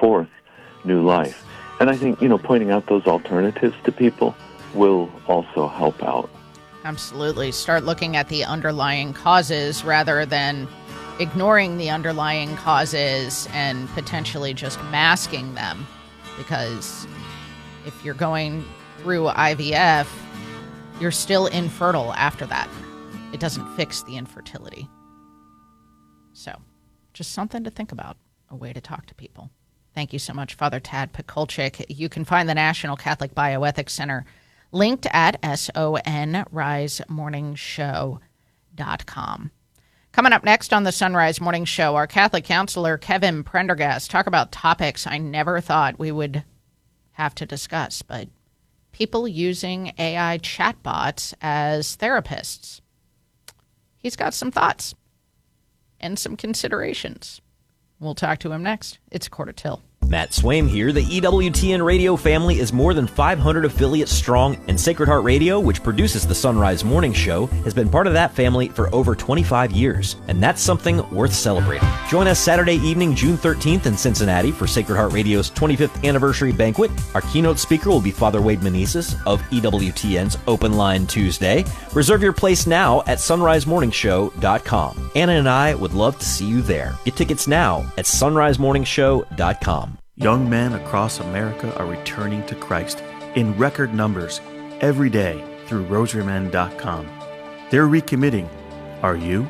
forth new life. And I think, pointing out those alternatives to people will also help out. Absolutely. Start looking at the underlying causes rather than ignoring the underlying causes and potentially just masking them. Because if you're going through IVF, you're still infertile after that. It doesn't fix the infertility. So, just something to think about, a way to talk to people. Thank you so much, Father Tad Pakulchik. You can find the National Catholic Bioethics Center linked at sonrisemorningshow.com. Coming up next on the Sunrise Morning Show, our Catholic counselor, Kevin Prendergast, talk about topics I never thought we would have to discuss, but people using AI chatbots as therapists. He's got some thoughts and some considerations. We'll talk to him next. It's a quarter till. Matt Swaim here. The EWTN radio family is more than 500 affiliates strong, and Sacred Heart Radio, which produces the Sunrise Morning Show, has been part of that family for over 25 years, and that's something worth celebrating. Join us Saturday evening, June 13th in Cincinnati for Sacred Heart Radio's 25th anniversary banquet. Our keynote speaker will be Father Wade Meneses of EWTN's Open Line Tuesday. Reserve your place now at sonrisemorningshow.com. Anna and I would love to see you there. Get tickets now at sonrisemorningshow.com. Young men across America are returning to Christ in record numbers every day through rosarymen.com. They're recommitting. Are you?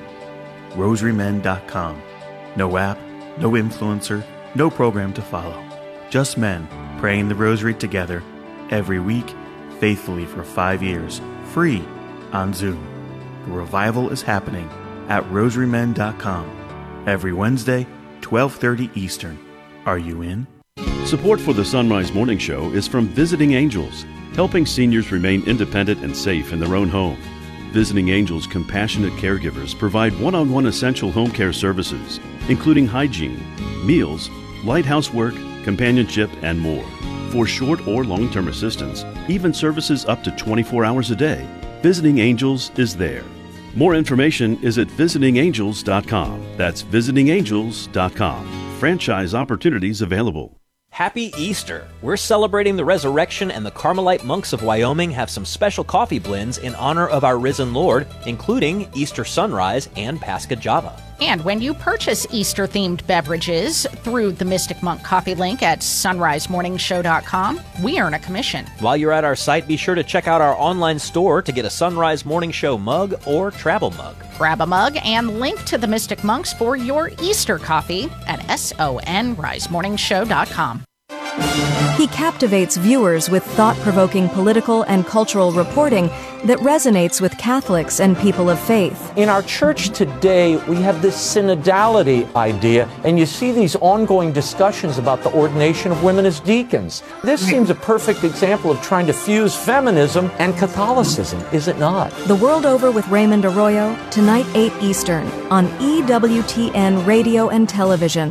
rosarymen.com. No app, no influencer, no program to follow. Just men praying the rosary together every week, faithfully for 5 years, free on Zoom. The revival is happening at rosarymen.com every Wednesday, 12:30 Eastern. Are you in? Support for the Sunrise Morning Show is from Visiting Angels, helping seniors remain independent and safe in their own home. Visiting Angels compassionate caregivers provide one-on-one essential home care services, including hygiene, meals, light housework, companionship, and more. For short or long-term assistance, even services up to 24 hours a day, Visiting Angels is there. More information is at visitingangels.com. That's visitingangels.com. Franchise opportunities available. Happy Easter! We're celebrating the resurrection, and the Carmelite monks of Wyoming have some special coffee blends in honor of our risen Lord, including Easter Sunrise and Pascha Java. And when you purchase Easter-themed beverages through the Mystic Monk coffee link at sonrisemorningshow.com, we earn a commission. While you're at our site, be sure to check out our online store to get a Sunrise Morning Show mug or travel mug. Grab a mug and link to the Mystic Monks for your Easter coffee at sonrisemorningshow.com. He captivates viewers with thought-provoking political and cultural reporting that resonates with Catholics and people of faith. In our church today, we have this synodality idea, and you see these ongoing discussions about the ordination of women as deacons. This seems a perfect example of trying to fuse feminism and Catholicism, is it not? The World Over with Raymond Arroyo, tonight 8 Eastern, on EWTN Radio and Television.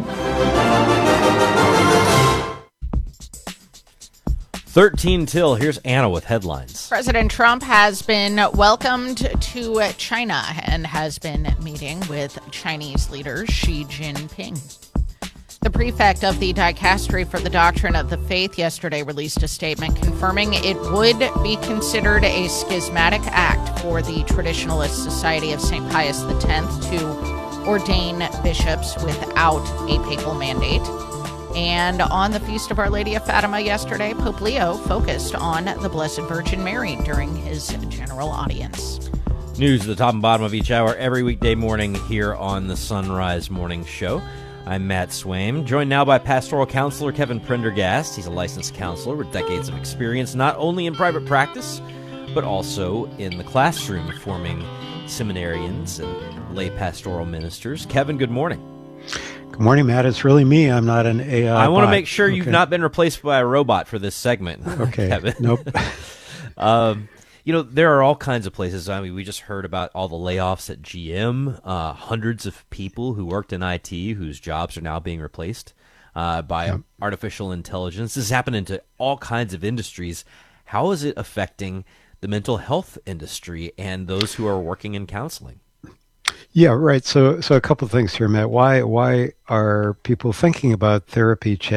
13 till, here's Anna with headlines. President Trump has been welcomed to China and has been meeting with Chinese leader Xi Jinping. The prefect of the Dicastery for the Doctrine of the Faith yesterday released a statement confirming it would be considered a schismatic act for the Traditionalist Society of St. Pius X to ordain bishops without a papal mandate. And on the Feast of Our Lady of Fatima yesterday, Pope Leo focused on the Blessed Virgin Mary during his general audience. News at the top and bottom of each hour every weekday morning here on the Sunrise Morning Show. I'm Matt Swaim, joined now by pastoral counselor Kevin Prendergast. He's a licensed counselor with decades of experience, not only in private practice, but also in the classroom, forming seminarians and lay pastoral ministers. Kevin, good morning. Good morning, Matt. It's really me. I'm not an AI I want to bot. make sure you've not been replaced by a robot for this segment. Okay. Kevin. Nope. There are all kinds of places. I mean, we just heard about all the layoffs at GM, hundreds of people who worked in IT whose jobs are now being replaced by artificial intelligence. This is happening to all kinds of industries. How is it affecting the mental health industry and those who are working in counseling? Yeah, right. So a couple of things here, Matt. Why are people thinking about therapy